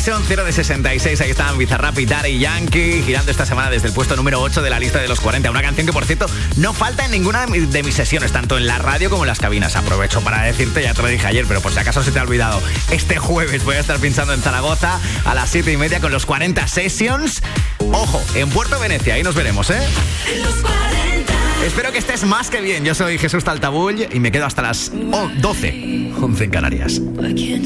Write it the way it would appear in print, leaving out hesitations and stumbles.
Session 0 de 66. Ahí estaban Bizarrap y Daddy Yankee girando esta semana desde el puesto número 8 de la lista de los 40. Una canción que, por cierto, no falta en ninguna de mis sesiones, tanto en la radio como en las cabinas. Aprovecho para decirte, ya te lo dije ayer, pero por si acaso se te ha olvidado, este jueves voy a estar pinchando en Zaragoza a las 7:30 con los 40 Sessions. Ojo, en Puerto Venecia, ahí nos veremos, ¿eh? Los 40. Espero que estés más que bien. Yo soy Jesús Taltabull y me quedo hasta las 12, 11 en Canarias.